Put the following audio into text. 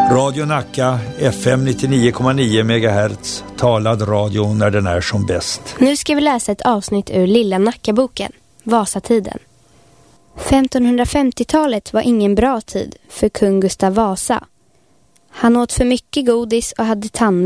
Radio Nacka, FM 99,9 MHz, talad radio när den är som bäst. Nu ska vi läsa ett avsnitt ur Lilla Nackaboken, Vasatiden. 1550-talet var ingen bra tid för kung Gustav Vasa. Han åt för mycket godis och hade tandvärk.